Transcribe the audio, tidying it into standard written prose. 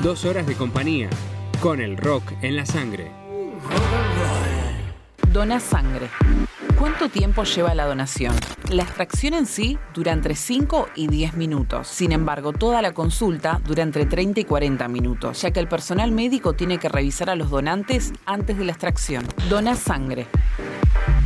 2 horas de compañía, con el rock en la sangre. Dona sangre. ¿Cuánto tiempo lleva la donación? La extracción en sí dura entre 5 y 10 minutos. Sin embargo, toda la consulta dura entre 30 y 40 minutos, ya que el personal médico tiene que revisar a los donantes antes de la extracción. Dona sangre.